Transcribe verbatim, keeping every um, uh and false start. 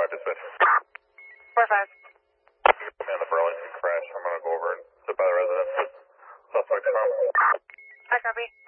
five dispatch. four five. Man, the Burlington crash. I'm going to go over and sit by the residence. Suspect from. I copy.